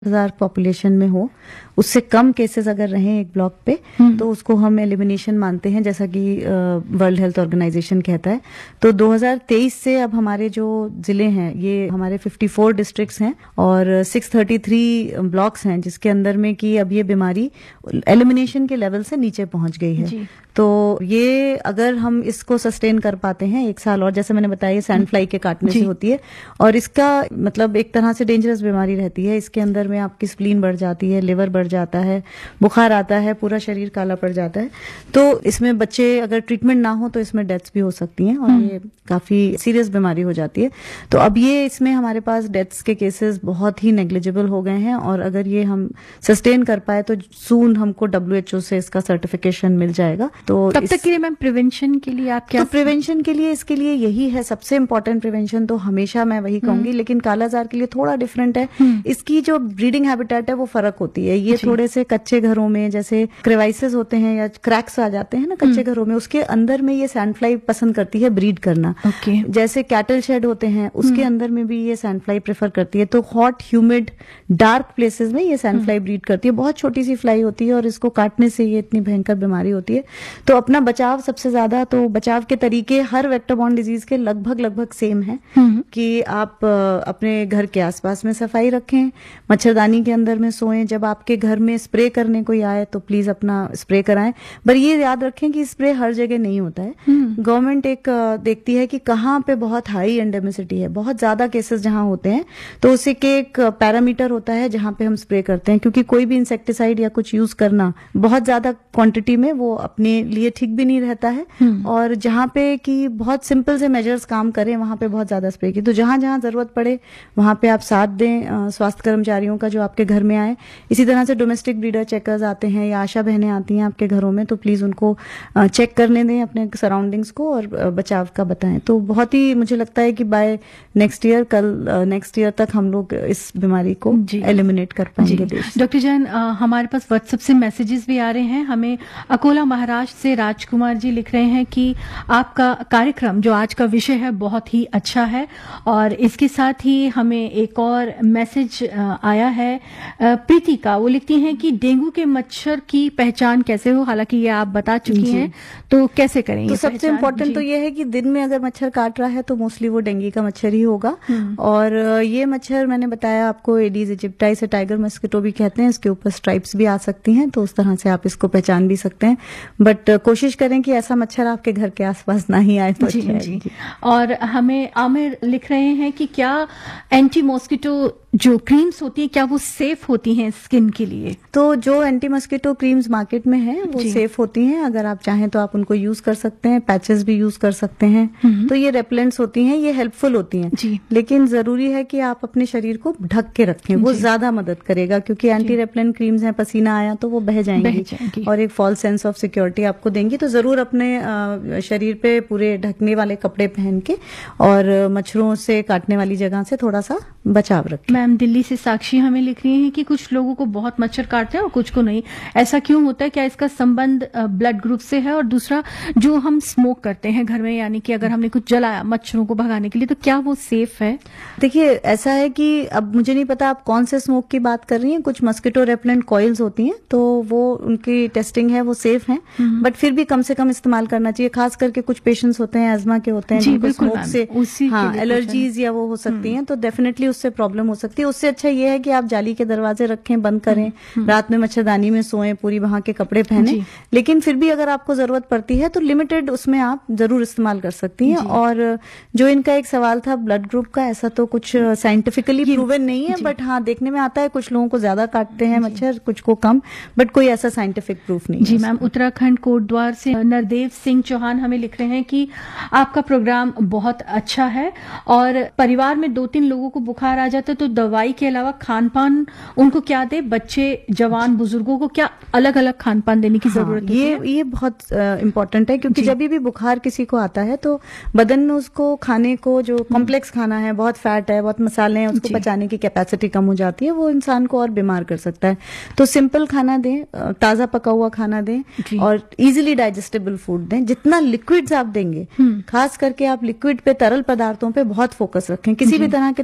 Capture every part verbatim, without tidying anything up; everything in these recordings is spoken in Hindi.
हजार पॉपुलेशन में हो, उससे कम केसेस अगर रहें एक ब्लॉक पे तो उसको हम एलिमिनेशन मानते हैं, जैसा कि वर्ल्ड हेल्थ ऑर्गेनाइजेशन कहता है। तो दो हज़ार तेईस से अब हमारे जो जिले हैं ये हमारे चौवन डिस्ट्रिक्ट्स हैं और छह सौ तैंतीस ब्लॉक्स हैं, जिसके अंदर में कि अब ये बीमारी एलिमिनेशन के लेवल से नीचे पहुंच गई है। तो ये अगर हम इसको सस्टेन कर पाते हैं एक साल, और जैसे मैंने बताया सैंड फ्लाई के काटने से होती है, और इसका मतलब एक तरह से डेंजरस बीमारी रहती है। इसके अंदर में आपकी स्प्लीन बढ़ जाती है, लिवर बढ़ जाता है, बुखार आता है, पूरा शरीर काला पड़ जाता है। तो इसमें बच्चे अगर ट्रीटमेंट ना हो तो इसमें डेथ्स भी हो सकती हैं और ये काफी सीरियस बीमारी हो जाती है। तो अब ये इसमें हमारे पास डेथ्स के केसेस बहुत ही नेग्लिजिबल हो गए हैं, और अगर ये हम सस्टेन कर पाए तो सून हमको डब्ल्यू एच ओ से इसका सर्टिफिकेशन मिल जाएगा। तो तब तक के लिए मैम प्रिवेंशन के लिए आप क्या? तो प्रिवेंशन के लिए इसके लिए यही है सबसे इम्पोर्टेंट प्रिवेंशन, तो हमेशा मैं वही कहूंगी। लेकिन कालाजार के लिए थोड़ा डिफरेंट है, इसकी जो ब्रीडिंग हैबिटेट है वो फर्क होती है। ये थोड़े से कच्चे घरों में, जैसे क्रेवाइसेस होते हैं या क्रैक्स आ जाते हैं ना कच्चे घरों में, उसके अंदर में ये सैंड फ्लाई पसंद करती है ब्रीड करना। okay. जैसे कैटल शेड होते हैं उसके अंदर में भी ये सैंड फ्लाई प्रेफर करती है। तो हॉट, ह्यूमिड, डार्क प्लेसेस में ये सैंड फ्लाई ब्रीड करती है। बहुत छोटी सी फ्लाई होती है और इसको काटने से ये इतनी भयंकर बीमारी होती है। तो अपना बचाव सबसे ज्यादा, तो बचाव के तरीके हर वेक्टर बॉर्न डिजीज के लगभग लगभग सेम है कि आप अपने घर के आसपास में सफाई रखें, मच्छरदानी के अंदर में सोएं, जब आपके घर में स्प्रे करने कोई आए तो प्लीज अपना स्प्रे कराएं। पर ये याद रखें कि स्प्रे हर जगह नहीं होता है। गवर्नमेंट एक देखती है कि कहाँ पे बहुत हाई एंडेमिसिटी है, बहुत ज्यादा केसेस जहां होते हैं, तो उसी के एक पैरामीटर होता है जहां पे हम स्प्रे करते हैं। क्योंकि कोई भी इंसेक्टिसाइड या कुछ यूज करना बहुत ज्यादा क्वांटिटी में वो अपने लिए ठीक भी नहीं रहता है, और जहां पे कि बहुत सिंपल से मेजर्स काम करें वहां पे बहुत ज्यादा स्प्रे की। तो जहां जहां जरूरत पड़े वहां पे आप साथ दें स्वास्थ्य कर्मचारियों का जो आपके घर में आए। इसी तरह से डोमेस्टिक ब्रीडर चेकर्स आते हैं या आशा बहनें आती हैं आपके घरों में, तो प्लीज उनको चेक करने दें अपने सराउंडिंग्स को और बचाव का बताएं। तो बहुत ही मुझे लगता है कि बाय नेक्स्ट ईयर, कल नेक्स्ट ईयर तक हम लोग इस बीमारी को एलिमिनेट कर पाएंगे देश। डॉक्टर जैन, हमारे पास व्हाट्सएप से मैसेजेस भी आ रहे हैं। हमें अकोला महाराष्ट्र से राजकुमार जी लिख रहे हैं कि आपका कार्यक्रम जो आज का विषय है बहुत ही अच्छा है, और इसके साथ ही हमें एक और मैसेज आया है प्रीति का। वो लिखती हैं कि डेंगू के मच्छर की पहचान कैसे हो, हालांकि ये आप बता चुकी हैं, तो कैसे करें? तो सबसे इम्पोर्टेंट तो ये है कि दिन में अगर मच्छर काट रहा है तो मोस्टली वो डेंगू का मच्छर ही होगा। और ये मच्छर मैंने बताया आपको एडीज इजिप्टाई से टाइगर मस्किटो भी कहते हैं, इसके ऊपर स्ट्राइप्स भी आ सकती हैं, तो उस तरह से आप इसको पहचान भी सकते हैं। बट कोशिश करें कि ऐसा मच्छर आपके घर के आसपास ना ही आए तो जी, जी, जी। और हमें आमिर लिख रहे हैं कि क्या एंटी मॉस्किटो जो क्रीम्स होती है क्या वो सेफ होती हैं स्किन के लिए? तो जो एंटी मस्किटो क्रीम्स मार्केट में है वो सेफ होती हैं। अगर आप चाहें तो आप उनको यूज कर सकते हैं, पैचेस भी यूज कर सकते हैं। तो ये रेपेलेंट्स होती हैं, ये हेल्पफुल होती हैं। लेकिन जरूरी है कि आप अपने शरीर को ढक के रखें, वो ज्यादा मदद करेगा। क्योंकि एंटी रेपेलेंट क्रीम्स हैं, पसीना आया तो वो बह जाएंगी और एक फॉल्स सेंस ऑफ सिक्योरिटी आपको देंगी। तो जरूर अपने शरीर पे पूरे ढकने वाले कपड़े पहन के और मच्छरों से काटने वाली जगह से थोड़ा सा बचाव रखें। मैम दिल्ली से साक्षी हमें लिख रही हैं कि कुछ लोगों को बहुत मच्छर काटते हैं और कुछ को नहीं, ऐसा क्यों होता है? क्या इसका संबंध ब्लड ग्रुप से है? और दूसरा, जो हम स्मोक करते हैं घर में, यानी कि अगर हमने कुछ जलाया मच्छरों को भगाने के लिए, तो क्या वो सेफ है? देखिए, ऐसा है कि अब मुझे नहीं पता आप कौन से स्मोक की बात कर रही हैं। कुछ मस्किटो रेपेलेंट कॉइल्स होती हैं, तो वो उनकी टेस्टिंग है, वो सेफ है, बट फिर भी कम से कम इस्तेमाल करना चाहिए। खास करके कुछ पेशेंट्स होते हैं एजमा के होते हैं, जिनको स्मोक से हाँ एलर्जीज या वो हो सकती हैं, तो डेफिनेटली उससे प्रॉब्लम हो सकती है। उससे अच्छा ये है कि आप जाली के दरवाजे रखें, बंद करें, रात में मच्छरदानी में सोएं, पूरी वहां के कपड़े पहने। लेकिन फिर भी अगर आपको जरूरत पड़ती है तो लिमिटेड उसमें आप जरूर इस्तेमाल कर सकती हैं। और जो इनका एक सवाल था ब्लड ग्रुप का, ऐसा तो कुछ साइंटिफिकली प्रूवन नहीं है, बट हाँ देखने में आता है कुछ लोगों को ज्यादा काटते हैं मच्छर, कुछ को कम, बट कोई ऐसा साइंटिफिक प्रूफ नहीं। जी मैम, उत्तराखंड कोटद्वार से नरदेव सिंह चौहान हमें लिख रहे हैं कि आपका प्रोग्राम बहुत अच्छा है, और परिवार में दो तीन लोगों को बुखार आ जाता है तो दवाई के अलावा खान पान उनको क्या दे? बच्चे, जवान, बुजुर्गों को क्या अलग अलग खान पान देने की जरूरत है? ये ये बहुत इम्पोर्टेंट है, क्योंकि जब भी बुखार किसी को आता है तो बदन में उसको खाने को, जो कॉम्प्लेक्स खाना है, बहुत फैट है, बहुत मसाले हैं, उसको पचाने की कैपेसिटी कम हो जाती है, वो इंसान को और बीमार कर सकता है। तो सिंपल खाना दें, ताजा पका हुआ खाना दें और इजीली डाइजेस्टेबल फूड दें। जितना लिक्विड्स आप देंगे, खास करके आप लिक्विड पे, तरल पदार्थों पे बहुत फोकस रखें। किसी भी तरह के तरल पदार्थ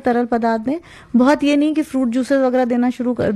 तादाद में, बहुत ये नहीं कि फ्रूट जूसेस वगैरह देना शुरू कर